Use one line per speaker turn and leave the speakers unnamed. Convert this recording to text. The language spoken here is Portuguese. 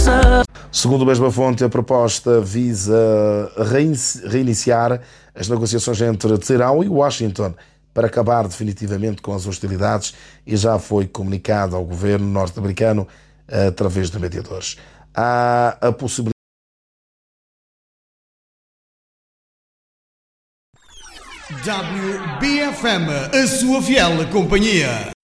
Segundo a mesma fonte, a proposta visa reiniciar as negociações entre Teherão e Washington para acabar definitivamente com as hostilidades e já foi comunicado ao governo norte-americano através de mediadores. Há a possibilidade.
WBFM, a sua fiel companhia.